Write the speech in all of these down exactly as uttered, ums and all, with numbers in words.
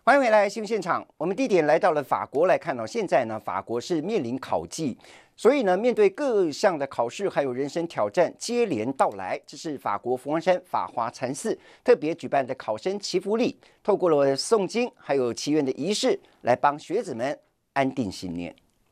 欢迎回来新闻现场。我们地点来到了法国，来看到现在呢，法国是面临考季，所以呢，面对各项的考试还有人生挑战接连到来，这是法国佛光山法华禅寺特别举办的考生祈福礼，透过了诵经还有祈愿的仪式，来帮学子们安定心念。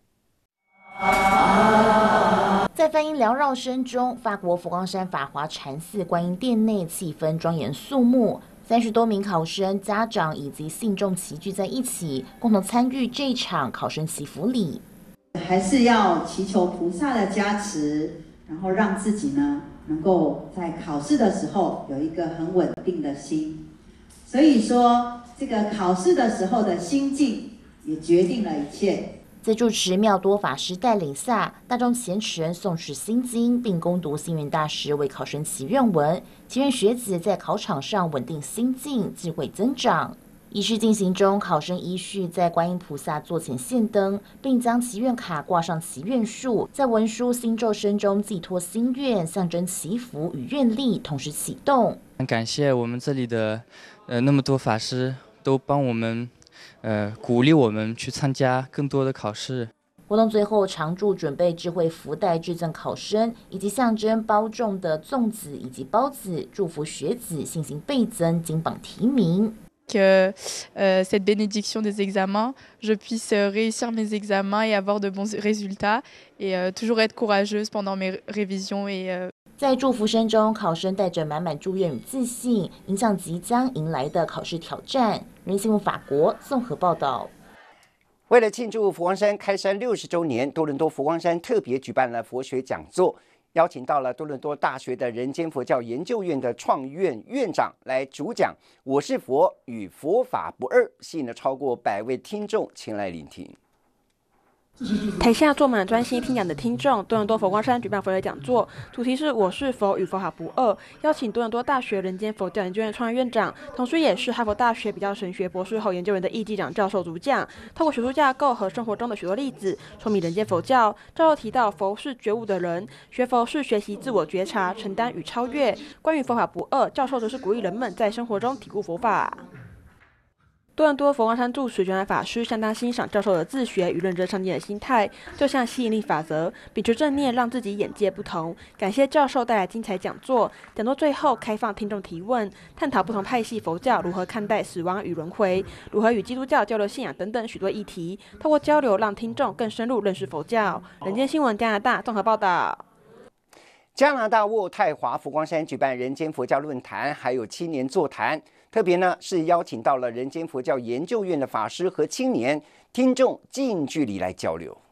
在梵音缭绕声中，法国佛光山法华禅寺观音殿内气氛庄严肃穆。三十多名考生、家长以及信众齐聚在一起，共同参与这场考生祈福礼。 还是要祈求菩萨的加持，然后让自己呢能够在考试的时候有一个很稳定的心。所以说，这个考试的时候的心境也决定了一切。 在住持妙多法师带领下，大众虔诚诵持心经，并攻读星云大师为考生祈愿文，祈愿学子在考场上稳定心境，智慧增长。仪式进行中，考生依序在观音菩萨座前献灯，并将祈愿卡挂上祈愿树，在文书心咒声中寄托心愿，象征祈福与愿力同时启动。 很感谢我们这里的呃那么多法师都帮我们。呃，鼓励我们去参加更多的考试。 活动最后，常驻准备智慧福袋致赠考生，以及象征包粽的粽子以及包子，祝福学子信心倍增，金榜题名。 Que euh, cette bénédiction des examens, je puisse réussir mes examens et avoir de bons résultats, et euh, toujours être courageuse pendant mes révisions et euh, 在祝福声中，考生带着满满祝愿与自信，迎向即将迎来的考试挑战。人新闻法国综合报道。 为了庆祝佛光山开山六十周年，多伦多佛光山特别举办了佛学讲座，邀请到了多伦多大学的人间佛教研究院的创院院长来主讲《我是佛与佛法不二》，吸引了超过百位听众前来聆听。 台下坐满专心听讲的听众。多伦多佛光山举办佛学讲座，主题是我是佛与佛法不二，邀请多伦多大学人间佛教研究院创院院长，同时也是哈佛大学比较神学博士后研究员的易继长教授主讲，透过学术架构和生活中的许多例子，说明人间佛教。教授提到，佛是觉悟的人，学佛是学习自我觉察、承担与超越。关于佛法不二，教授则是鼓励人们在生活中体悟佛法。多伦多佛光山住持圆兰法师相当欣赏教授的自学与认真上进的心态，就像吸引力法则，秉持正念，让自己眼界不同。感谢教授带来精彩讲座。讲座最后开放听众提问，探讨不同派系佛教如何看待死亡与轮回，如何与基督教交流信仰等等许多议题。透过交流，让听众更深入认识佛教。人间新闻加拿大综合报道。 加拿大渥太华佛光山举办人间佛教论坛，还有青年座谈。特别呢是邀请到了人间佛教研究院的法师和青年听众近距离来交流。